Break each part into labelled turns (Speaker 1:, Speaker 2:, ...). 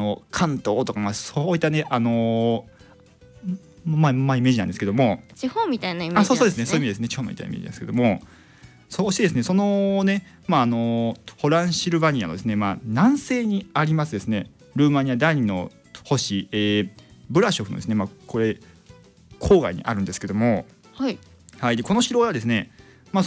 Speaker 1: 関東とか、そういったね、イメージなんですけども、
Speaker 2: 地方みたいなイメージなんですね。
Speaker 1: そうですね、そういう意味ですね、地方みたいなイメージですけども、そしてですね、そのね、トランシルバニアのですね、南西にありますですね、ルーマニア第2の都市、ブラショフのですね、これ郊外にあるんですけども、
Speaker 2: はい、
Speaker 1: でこの城はですね、ウラ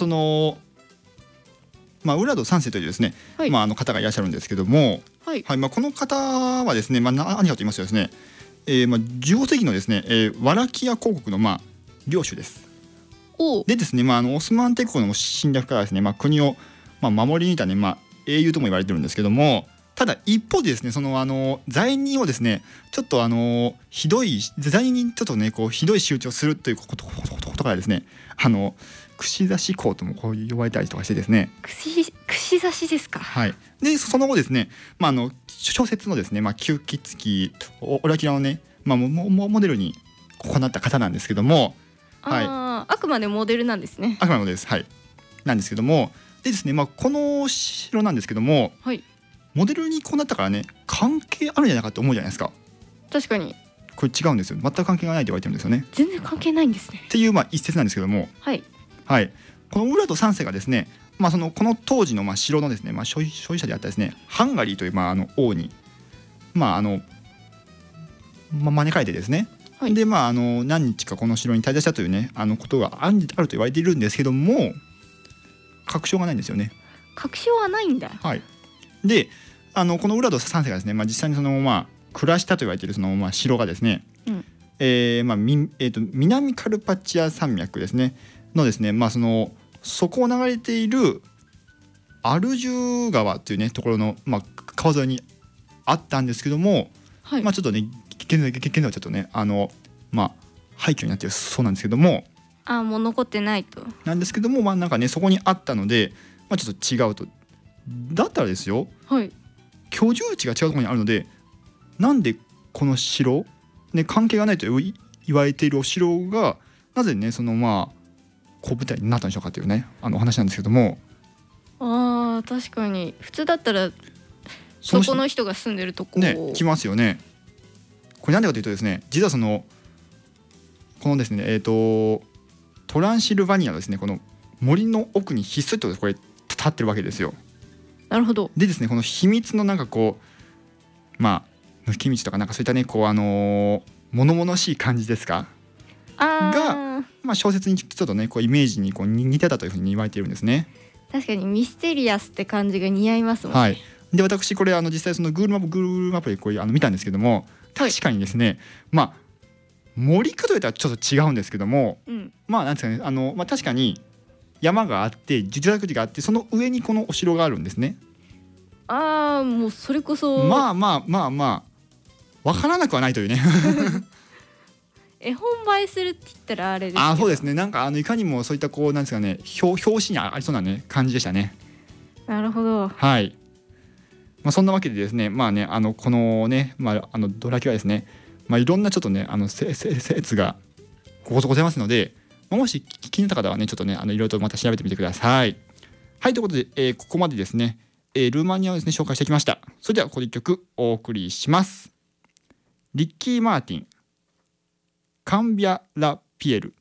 Speaker 1: ド3世というですね、
Speaker 2: はい、
Speaker 1: 方がいらっしゃるんですけども、この方はですね、何かと言いますとですね、15世紀のですね、ワラキア公国の領主です。でですね、オスマン帝国の侵略からですね、国を守り抜いたね、英雄とも言われてるんですけども、ただ一方でですね、その罪人をですね、ちょっとひどい罪人にちょっとね、こうひどい仕打ちをするということからですね、串刺し公ともこう呼ばれたりとかしてですね、
Speaker 2: 串刺しですか。
Speaker 1: でその後ですね、小説のですね、吸血鬼オラキュラのね、モデルに行った方なんですけども、
Speaker 2: あくまでモデルなんですね。
Speaker 1: あくまでもです、なんですけども、でですね、この城なんですけども、モデルにこうなったからね、関係あるんじゃないかと思うじゃないですか。
Speaker 2: 確かに
Speaker 1: これ違うんですよ、全く関係がないと言われてるんですよね。
Speaker 2: 全然関係ないんですね
Speaker 1: っていう一説なんですけども、このウラド3世がですね、この当時の城のですね、所有者であったですね、ハンガリーという王に招かれてですね、で何日かこの城に滞在したというね、ことがあると言われているんですけども、確証がないんですよね。
Speaker 2: 確証はないんだ。
Speaker 1: でこのウラド3世がですね、実際に暮らしたと言われているその城がですね、南カルパチア山脈ですねのですね、そこを流れているアルジュ川というねところの、川沿いにあったんですけども、ちょっとね現在はちょっとね廃墟になっているそうなんですけども、
Speaker 2: もう残ってないと
Speaker 1: なんですけども、なんかねそこにあったので、ちょっと違うと。だったらですよ、居住地が違うところにあるので、なんでこの城、ね、関係がないと言われているお城がなぜねこう舞台になったんでしょうかというねお話なんですけども、
Speaker 2: 確かに普通だったらそこの人が住んでるとこ
Speaker 1: ね来ますよね。これなんでかというとですね、実はこのですねトランシルバニアのですね、この森の奥にひっそりとこれ立ってるわけですよ。
Speaker 2: なるほど。
Speaker 1: でですね、この秘密の抜け道とかそういったね物々しい感じですかが、小説にちょっとねイメージに似てたというふうに言われているんですね。
Speaker 2: 確かにミステリアスって感じが似合いますもんね。
Speaker 1: で私これ実際その Google マップで見たんですけども、確かにですね、森かといったらちょっと違うんですけども、なんですかね、確かに山があって住宅地があって、その上にこのお城があるんですね。
Speaker 2: もうそれこそ
Speaker 1: 分からなくはないというね
Speaker 2: 絵本映えするって言ったらあれですけど、
Speaker 1: そうですね、いかにもそういったなんですかね、表紙にありそうなね感じでしたね。
Speaker 2: なるほど。
Speaker 1: そんなわけでですね、このね、ドラキュラですね、いろんなちょっとね説がございますので、もし気になった方はねちょっとねいろいろとまた調べてみてください。ということで、ここまでですね、ルーマニアをですね紹介してきました。それではここで1曲お送りします。リッキー・マーティン、カンビア・ラ・ピエル。